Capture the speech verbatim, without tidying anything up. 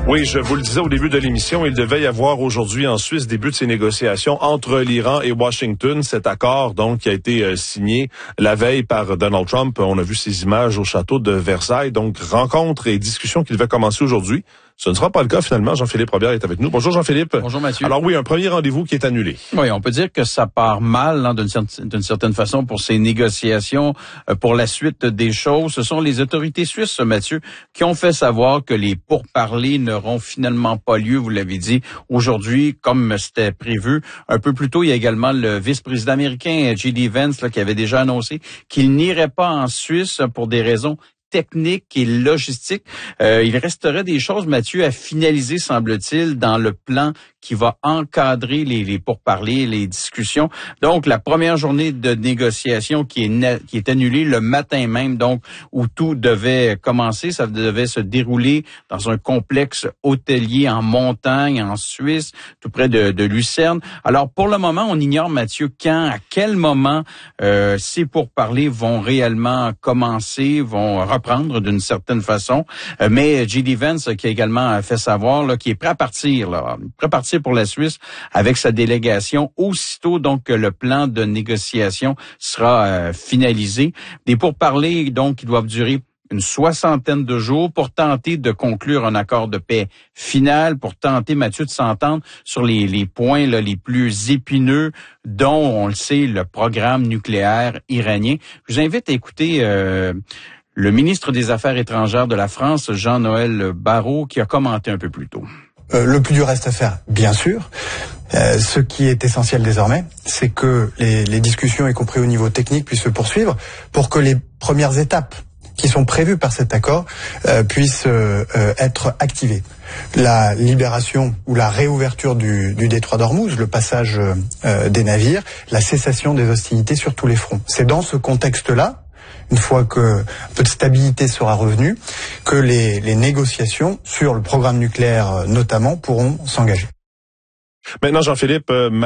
Oui, je vous le disais au début de l'émission, il devait y avoir aujourd'hui en Suisse début de ces négociations entre l'Iran et Washington. Cet accord, donc, qui a été euh, signé la veille par Donald Trump. On a vu ces images au château de Versailles. Donc, rencontre et discussion qui devait commencer aujourd'hui. Ce ne sera pas le cas finalement. Jean-Philippe Robert est avec nous. Bonjour Jean-Philippe. Bonjour Mathieu. Alors oui, un premier rendez-vous qui est annulé. Oui, on peut dire que ça part mal hein, d'une, certaine, d'une certaine façon pour ces négociations. Euh, pour la suite des choses, ce sont les autorités suisses, Mathieu, qui ont fait savoir que les pourparlers n'auront finalement pas lieu, vous l'avez dit, aujourd'hui, comme c'était prévu. Un peu plus tôt, il y a également le vice-président américain, J D Vance, là, qui avait déjà annoncé qu'il n'irait pas en Suisse pour des raisons technique et logistique. Euh, il resterait des choses, Mathieu, à finaliser, semble-t-il, dans le plan qui va encadrer les, les pourparlers, les discussions. Donc, la première journée de négociation qui est, na- qui est annulée le matin même, donc, où tout devait commencer, ça devait se dérouler dans un complexe hôtelier en montagne, en Suisse, tout près de, de Lucerne. Alors, pour le moment, on ignore, Mathieu, quand, à quel moment euh, ces pourparlers vont réellement commencer, vont reprendre d'une certaine façon. Euh, mais J D Vance, qui a également fait savoir, là, qui est prêt à partir, là, prêt à partir pour la Suisse avec sa délégation aussitôt donc que le plan de négociation sera euh, finalisé. Des pourparlers donc qui doivent durer une soixantaine de jours pour tenter de conclure un accord de paix final, pour tenter, Mathieu, de s'entendre sur les, les points là, les plus épineux, dont, on le sait, le programme nucléaire iranien. Je vous invite à écouter euh, le ministre des Affaires étrangères de la France, Jean-Noël Barrot, qui a commenté un peu plus tôt. Euh, le plus dur reste à faire, bien sûr. Euh, ce qui est essentiel désormais, c'est que les, les discussions, y compris au niveau technique, puissent se poursuivre pour que les premières étapes qui sont prévues par cet accord euh, puissent euh, euh, être activées. La libération ou la réouverture du, du détroit d'Ormuz, le passage euh, des navires, la cessation des hostilités sur tous les fronts. C'est dans ce contexte-là, une fois que un peu de stabilité sera revenue, que les, les négociations sur le programme nucléaire notamment pourront s'engager. Maintenant, Jean-Philippe, euh,